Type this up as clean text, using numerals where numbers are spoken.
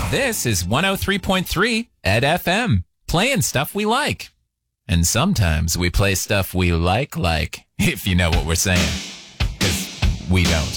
This is 103.3 Ed FM, playing stuff we like. And sometimes we play stuff we like, if you know what we're saying. Because we don't.